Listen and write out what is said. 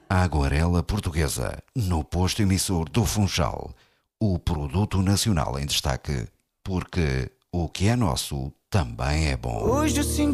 A Aguarela Portuguesa, no posto emissor do Funchal. O produto nacional em destaque, porque o que é nosso também é bom. Hoje eu sinto